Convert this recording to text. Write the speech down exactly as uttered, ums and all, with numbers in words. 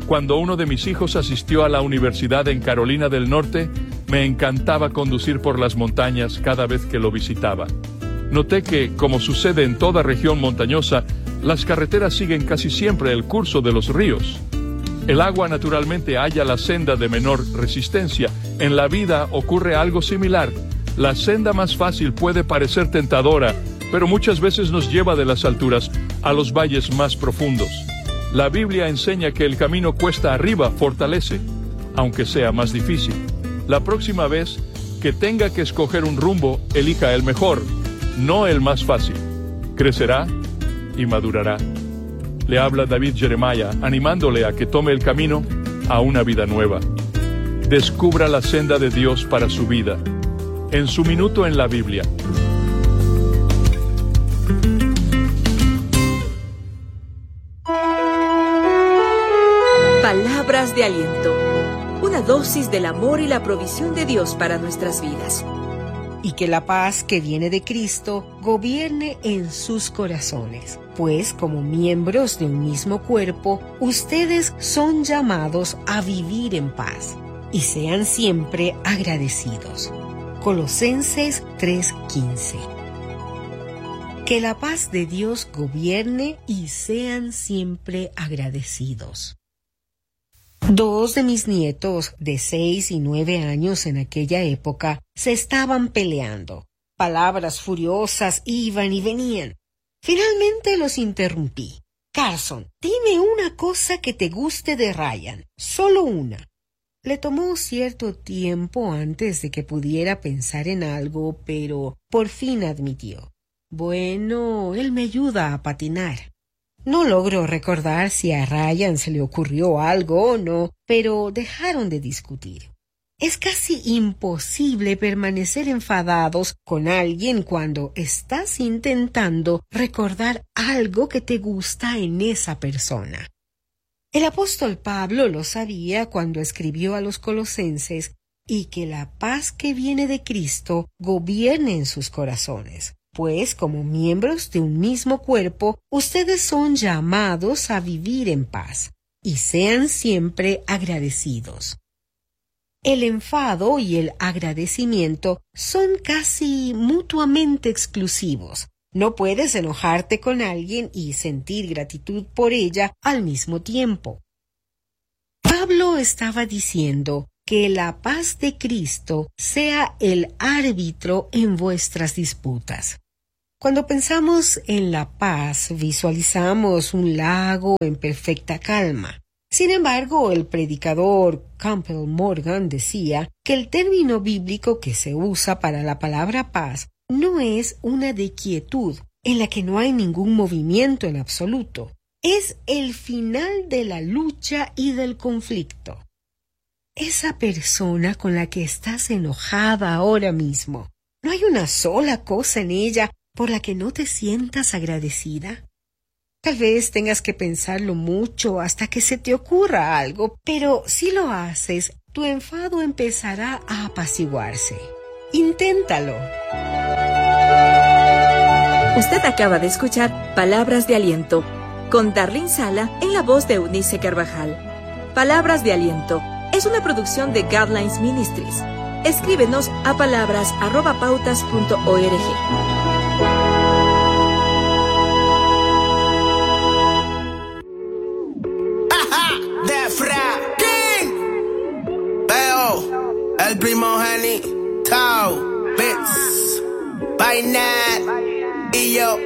Cuando uno de mis hijos asistió a la universidad en Carolina del Norte, me encantaba conducir por las montañas cada vez que lo visitaba. Noté que, como sucede en toda región montañosa, las carreteras siguen casi siempre el curso de los ríos. El agua naturalmente halla la senda de menor resistencia. En la vida ocurre algo similar. La senda más fácil puede parecer tentadora, pero muchas veces nos lleva de las alturas a los valles más profundos. La Biblia enseña que el camino cuesta arriba fortalece, aunque sea más difícil. La próxima vez que tenga que escoger un rumbo, elija el mejor, no el más fácil. Crecerá y madurará. Le habla David Jeremiah, animándole a que tome el camino a una vida nueva. Descubra la senda de Dios para su vida. En su minuto en la Biblia. Palabras de aliento. Una dosis del amor y la provisión de Dios para nuestras vidas. Y que la paz que viene de Cristo gobierne en sus corazones, pues como miembros de un mismo cuerpo, ustedes son llamados a vivir en paz y sean siempre agradecidos. Colosenses tres quince. Que la paz de Dios gobierne y sean siempre agradecidos. Dos de mis nietos, de seis y nueve años en aquella época, se estaban peleando. Palabras furiosas iban y venían. Finalmente los interrumpí. Carson, dime una cosa que te guste de Ryan, solo una. Le tomó cierto tiempo antes de que pudiera pensar en algo, pero por fin admitió. Bueno, él me ayuda a patinar. No logro recordar si a Ryan se le ocurrió algo o no, pero dejaron de discutir. Es casi imposible permanecer enfadados con alguien cuando estás intentando recordar algo que te gusta en esa persona. El apóstol Pablo lo sabía cuando escribió a los colosenses, y que la paz que viene de Cristo gobierne en sus corazones. Pues como miembros de un mismo cuerpo, ustedes son llamados a vivir en paz y sean siempre agradecidos. El enfado y el agradecimiento son casi mutuamente exclusivos. No puedes enojarte con alguien y sentir gratitud por ella al mismo tiempo. Pablo estaba diciendo que la paz de Cristo sea el árbitro en vuestras disputas. Cuando pensamos en la paz, visualizamos un lago en perfecta calma. Sin embargo, el predicador Campbell Morgan decía que el término bíblico que se usa para la palabra paz no es una de quietud, en la que no hay ningún movimiento en absoluto. Es el final de la lucha y del conflicto. Esa persona con la que estás enojada ahora mismo, ¿no hay una sola cosa en ella por la que no te sientas agradecida? Tal vez tengas que pensarlo mucho hasta que se te ocurra algo, pero si lo haces, tu enfado empezará a apaciguarse. Inténtalo. Usted acaba de escuchar Palabras de Aliento, con Darlene Sala en la voz de Eunice Carvajal. Palabras de Aliento es una producción de Guidelines Ministries. Escríbenos a palabras arroba pautas punto org. El primogenito, Bits, Bainet y yo.